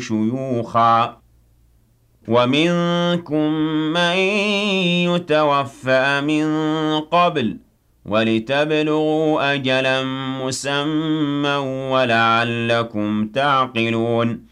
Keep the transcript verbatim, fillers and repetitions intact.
شُيُوخًا وَمِنكُم مَّن يُتَوَفَّىٰ مِن قَبْلُ وَلِتَبْلُغُوا أَجَلًا مُّسَمًّى وَلَعَلَّكُمْ تَعْقِلُونَ